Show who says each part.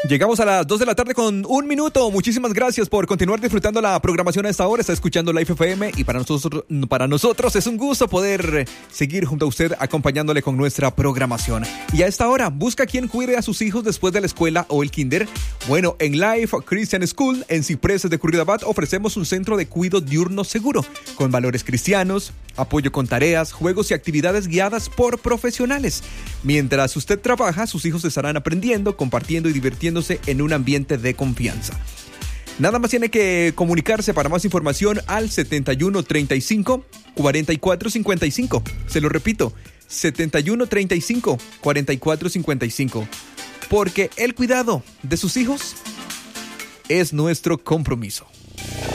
Speaker 1: Llegamos a las 2 de la tarde con 1 minuto. Muchísimas gracias por continuar disfrutando la programación a esta hora. Está escuchando Life FM y para nosotros es un gusto poder seguir junto a usted acompañándole con nuestra programación. Y a esta hora, busca quien cuide a sus hijos después de la escuela o el kinder. Bueno, en Life Christian School, en Cipreses de Curridabat, ofrecemos un centro de cuidado diurno seguro, con valores cristianos, apoyo con tareas, juegos y actividades guiadas por profesionales. Mientras usted trabaja, sus hijos estarán aprendiendo, compartiendo y divirtiéndose en un ambiente de confianza. Nada más tiene que comunicarse para más información al 7135-4455. Se lo repito, 7135-4455. Porque el cuidado de sus hijos es nuestro compromiso.